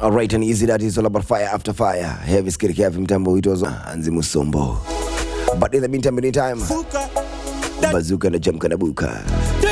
Alright, and easy, that is all about fire after fire. Heavy skiri kia mtambo it was Anzi Musombo. But in the meantime, Bazooka na Jamka na Buka.